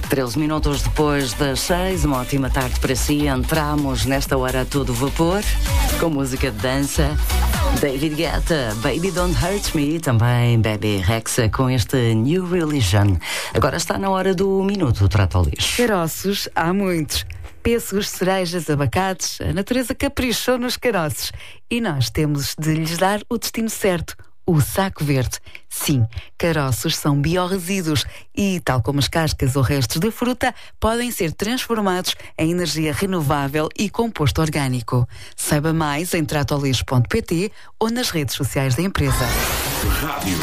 13 minutos depois das 6, uma ótima tarde para si. Entramos nesta hora a todo vapor, com música de dança. David Guetta, Baby Don't Hurt Me, também Bebe Rexha com este New Religion. Agora está na hora do Minuto Trata ao Lixo. Caroços, há muitos. Pêssegos, cerejas, abacates, a natureza caprichou nos caroços. E nós temos de lhes dar o destino certo. O saco verde. Sim, caroços são biorresíduos e, tal como as cascas ou restos de fruta, podem ser transformados em energia renovável e composto orgânico. Saiba mais em tratoalixo.pt ou nas redes sociais da empresa. Rádio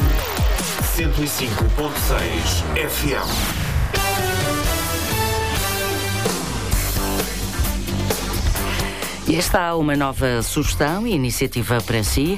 105.6 FM. E está uma nova sugestão e iniciativa para si.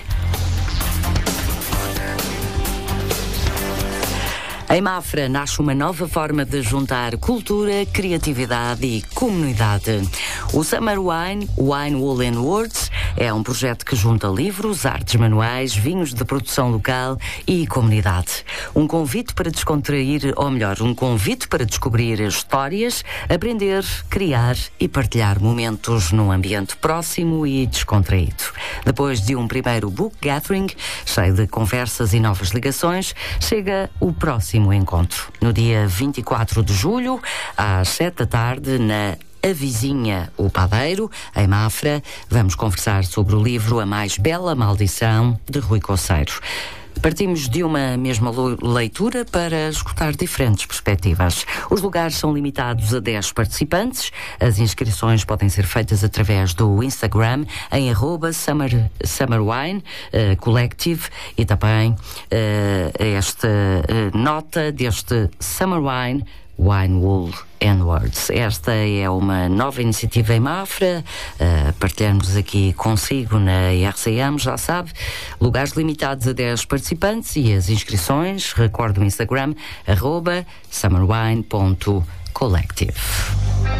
Em Mafra nasce uma nova forma de juntar cultura, criatividade e comunidade. O Summer Wine, Wine Wool and Words, é um projeto que junta livros, artes manuais, vinhos de produção local e comunidade. Um convite para descontrair, ou melhor, um convite para descobrir histórias, aprender, criar e partilhar momentos num ambiente próximo e descontraído. Depois de um primeiro book gathering, cheio de conversas e novas ligações, chega o próximo encontro. No dia 24 de julho, às 7 da tarde, na A Vizinha, o Padeiro, em Mafra, vamos conversar sobre o livro A Mais Bela Maldição, de Rui Coceiro. Partimos de uma mesma leitura para escutar diferentes perspectivas. Os lugares são limitados a 10 participantes. As inscrições podem ser feitas através do Instagram em @SummerWine Collective e também esta nota deste Summer Wine Wool and Words. Esta é uma nova iniciativa em Mafra, partilhamos aqui consigo na RCM, já sabe, lugares limitados a 10 participantes e as inscrições, recordo o Instagram, @summerwine.collective.